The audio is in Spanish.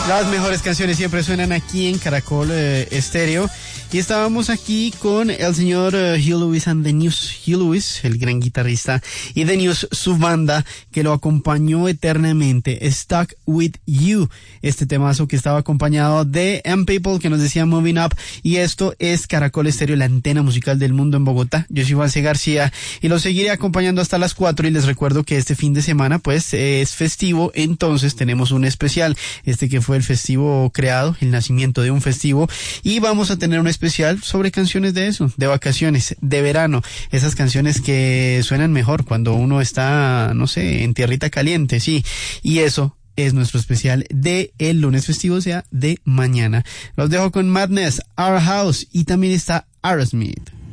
Las mejores canciones siempre suenan aquí en Caracol Estéreo. Y estábamos aquí con el señor Hugh Lewis and the News. Hugh Lewis, el gran guitarrista, y The News, su banda, que lo acompañó eternamente. Stuck With You, este temazo que estaba acompañado de M-People, que nos decía Moving Up. Y esto es Caracol Estéreo, la antena musical del mundo en Bogotá. Yo soy Juan C. García y los seguiré acompañando hasta las 4. Y les recuerdo que este fin de semana, pues, es festivo. Entonces tenemos un especial, que fue el festivo creado, el nacimiento de un festivo. Y vamos a tener un especial sobre canciones de eso, de vacaciones, de verano, esas canciones que suenan mejor cuando uno está, no sé, en tierrita caliente, sí, y eso es nuestro especial de el lunes festivo, o sea, de mañana. Los dejo con Madness, Our House, y también está Aerosmith.